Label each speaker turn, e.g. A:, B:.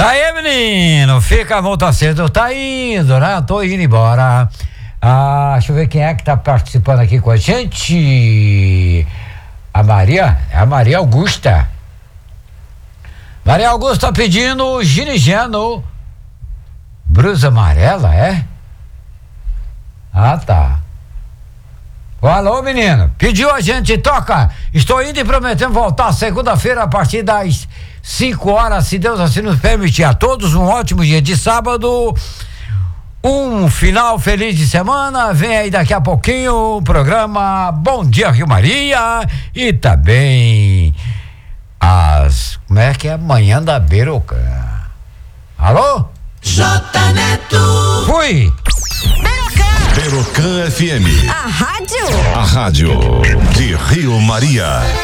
A: Aí, menino, fica muito cedo, tá indo, né? Tô indo embora. Deixa eu ver quem é que tá participando aqui com a gente. A Maria Augusta. Maria Augusta pedindo Ginigeno. Blusa amarela, é? Tá. Alô, menino, pediu a gente, toca. Estou indo e prometendo voltar segunda-feira a partir das 5 horas, se Deus assim nos permitir. A todos um ótimo dia de sábado, um final feliz de semana. Vem aí daqui a pouquinho o programa Bom Dia Rio Maria e também como é que é? Manhã da Beirocã. Alô?
B: J Neto.
A: Fui.
C: Beirocã FM.
B: A rádio
C: de Rio Maria.